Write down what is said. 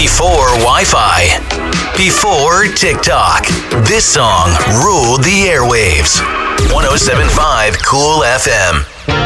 Before Wi-Fi. Before TikTok. This song ruled the airwaves. 107.5 Cool FM.